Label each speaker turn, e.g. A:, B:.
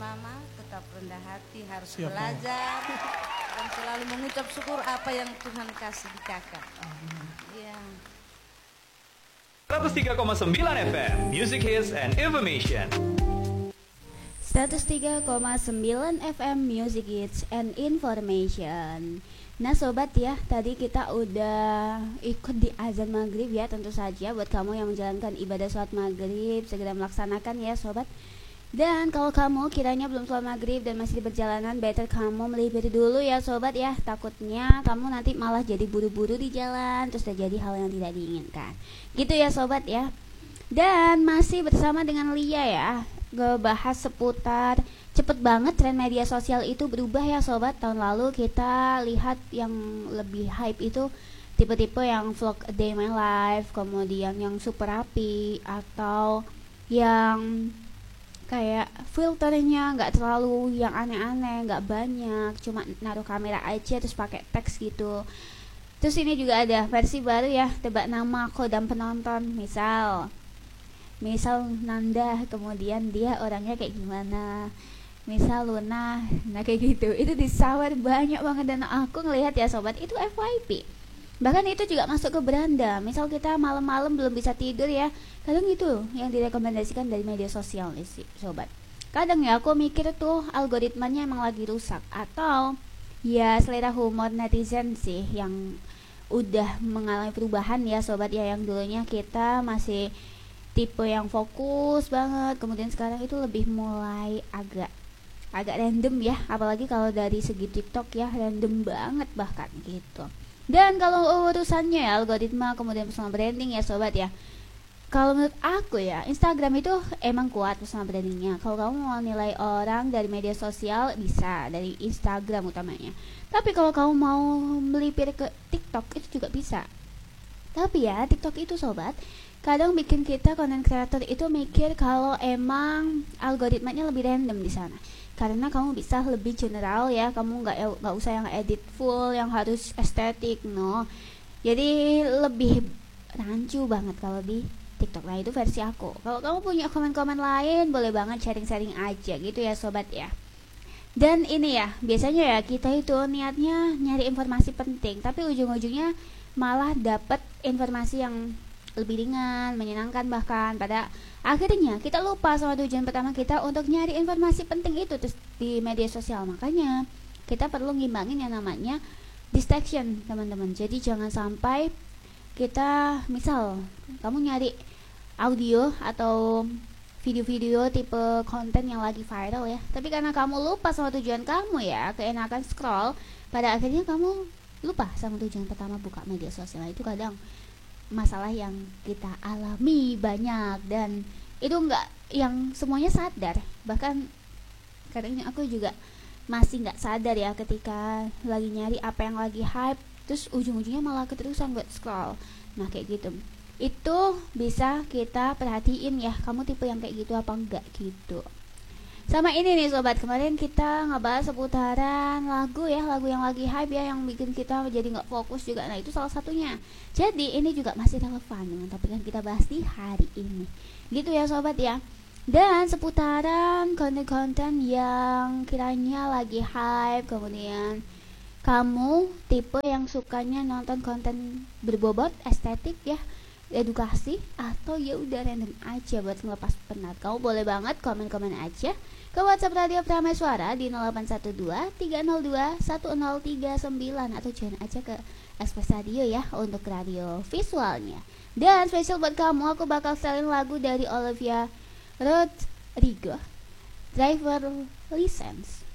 A: mama, tetap rendah hati, harus
B: Siap,
A: belajar dan selalu mengucap syukur apa yang Tuhan kasih di kakak. Iya.
C: 103,9 FM Music Hits and Information.
D: 103,9 FM Music Hits and Information. Nah sobat ya, tadi kita udah ikut di azan maghrib ya. Tentu saja buat kamu yang menjalankan ibadah sholat maghrib, segera melaksanakan ya sobat. Dan kalau kamu kiranya belum sholat maghrib dan masih di perjalanan, better kamu melipir dulu ya sobat ya. Takutnya kamu nanti malah jadi buru-buru di jalan, terus terjadi hal yang tidak diinginkan. Gitu ya sobat ya. Dan masih bersama dengan Lia ya, ngebahas seputar cepet banget tren media sosial itu berubah ya sobat. Tahun lalu kita lihat yang lebih hype itu tipe-tipe yang vlog a day my life, kemudian yang super rapi, atau yang kayak filternya nggak terlalu yang aneh-aneh, nggak banyak, cuma naruh kamera aja terus pakai teks gitu. Terus ini juga ada versi baru ya, tebak nama kodam penonton. Misal Nanda, kemudian dia orangnya kayak gimana, misal Luna, nah kayak gitu. Itu disawar banyak banget dan aku ngelihat ya sobat, itu FYP. Bahkan itu juga masuk ke beranda. Misal kita malam-malam belum bisa tidur ya, kadang itu yang direkomendasikan dari media sosial nih sih sobat. Kadang ya aku mikir tuh algoritmanya emang lagi rusak, atau ya selera humor netizen sih yang udah mengalami perubahan ya sobat ya. Yang dulunya kita masih tipe yang fokus banget, kemudian sekarang itu lebih mulai agak random ya, apalagi kalau dari segi TikTok ya, random banget bahkan gitu. Dan kalau urusannya ya algoritma kemudian personal branding ya sobat ya, kalau menurut aku ya Instagram itu emang kuat personal brandingnya. Kalau kamu mau nilai orang dari media sosial bisa dari Instagram utamanya, tapi kalau kamu mau melipir ke TikTok itu juga bisa. Tapi ya TikTok itu sobat, kadang bikin kita content creator itu mikir kalau emang algoritmanya lebih random di sana, karena kamu bisa lebih general ya, kamu nggak usah yang edit full yang harus estetik no, jadi lebih rancu banget kalau di TikTok. Nah itu versi aku. Kalau kamu punya komen-komen lain boleh banget sharing-sharing aja gitu ya sobat ya. Dan ini ya biasanya ya kita itu niatnya nyari informasi penting, tapi ujung-ujungnya malah dapat informasi yang lebih ringan, menyenangkan, bahkan pada akhirnya kita lupa sama tujuan pertama kita untuk nyari informasi penting itu terus di media sosial. Makanya kita perlu ngimbangin yang namanya distraction teman-teman. Jadi jangan sampai kita, misal kamu nyari audio atau video-video tipe konten yang lagi viral ya, tapi karena kamu lupa sama tujuan kamu ya, keenakan scroll, pada akhirnya kamu lupa sama tujuan pertama buka media sosial. Itu kadang masalah yang kita alami banyak, dan itu enggak yang semuanya sadar. Bahkan kadang aku juga masih nggak sadar ya ketika lagi nyari apa yang lagi hype, terus ujung-ujungnya malah keterusan buat scroll. Nah kayak gitu, itu bisa kita perhatiin ya, kamu tipe yang kayak gitu apa enggak gitu. Sama ini nih sobat, kemarin kita ngebahas seputaran lagu ya, lagu yang lagi hype ya, yang bikin kita jadi nggak fokus juga. Nah itu salah satunya. Jadi ini juga masih relevan dengan topik yang kita bahas di hari ini gitu ya sobat ya. Dan seputaran konten-konten yang kiranya lagi hype, kemudian kamu tipe yang sukanya nonton konten berbobot estetik ya, edukasi, atau ya udah random aja buat ngelepas penat, kamu boleh banget komen-komen aja ke WhatsApp Radio Prameswara di 0812 302 1039, atau join aja ke Express Radio ya untuk radio visualnya. Dan spesial buat kamu aku bakal setelin lagu dari Olivia Rodrigo, Driver License.